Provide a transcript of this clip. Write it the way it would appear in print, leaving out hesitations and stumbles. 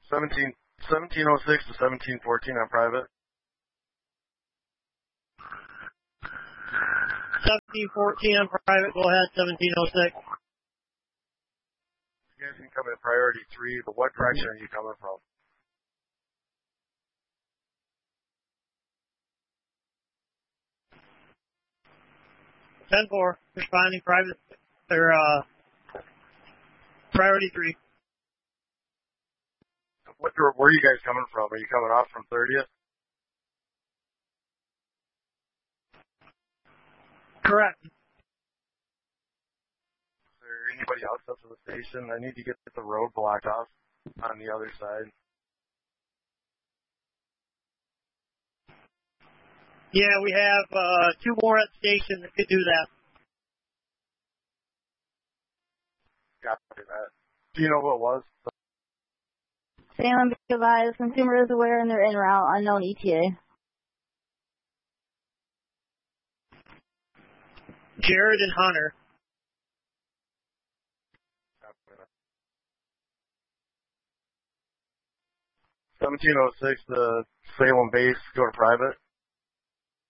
1706 to 1714 on private. 1714 on private. Go ahead, 1706. You guys can come in priority 3, but what direction are you coming from? Ten-4, responding private, or, priority 3. Where are you guys coming from? Are you coming off from 30th? Correct. Is there anybody else up to the station? I need to get the road blocked off on the other side. Yeah, we have 2 more at the station that could do that. Copy that. Do you know what it was? Salem advised consumer is aware and they're en route, unknown ETA. Jared and Hunter. Copy that. 1706, the Salem base, go to private.